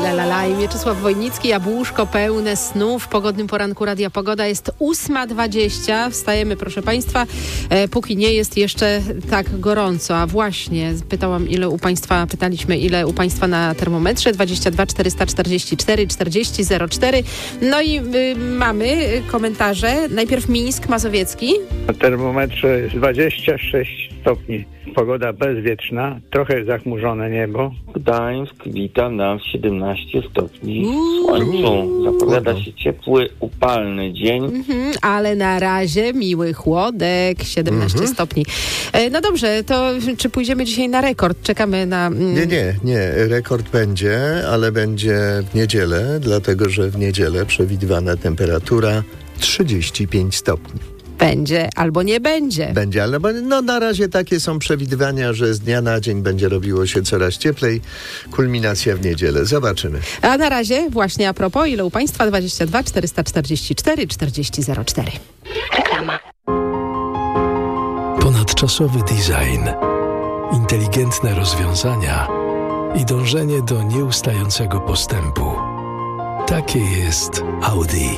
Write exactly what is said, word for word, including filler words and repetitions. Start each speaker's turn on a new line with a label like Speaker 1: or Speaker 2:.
Speaker 1: la, la, la. I Mieczysław Wojnicki, Jabłuszko pełne snów. W pogodnym poranku Radia Pogoda jest ósma dwadzieścia. Wstajemy, proszę Państwa, e, póki nie jest jeszcze tak gorąco. A właśnie, pytałam, ile u Państwa, pytaliśmy, ile u Państwa na termometrze. dwadzieścia dwa czterysta czterdzieści cztery czterdzieści zero cztery. No i y, mamy komentarze. Najpierw Mińsk Mazowiecki.
Speaker 2: Na termometrze jest dwadzieścia sześć stopni. Pogoda bezwietrzna, trochę zachmurzone niebo.
Speaker 3: Gdańsk wita nas siedemnaście stopni w słońcu. Zapowiada się ciepły, upalny dzień.
Speaker 1: Mhm, ale na razie miły chłodek, siedemnaście
Speaker 4: Mhm.
Speaker 1: stopni. E, no dobrze, to czy pójdziemy dzisiaj na rekord? Czekamy na... Mm,
Speaker 4: Nie, nie, nie. Rekord będzie, ale będzie w niedzielę, dlatego że w niedzielę przewidywana temperatura trzydzieści pięć stopni.
Speaker 1: Będzie albo nie będzie.
Speaker 4: Będzie, ale no, na razie takie są przewidywania, że z dnia na dzień będzie robiło się coraz cieplej. Kulminacja w niedzielę. Zobaczymy.
Speaker 1: A na razie właśnie a propos, ile u Państwa? dwadzieścia dwa czterysta czterdzieści cztery czterdzieści zero cztery. Reklama.
Speaker 5: Ponadczasowy design, inteligentne rozwiązania i dążenie do nieustającego postępu. Takie jest Audi.